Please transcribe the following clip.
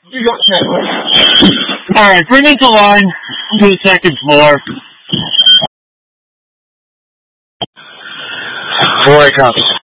You got 10. Alright, bring me to line to the second floor. Boy, cops.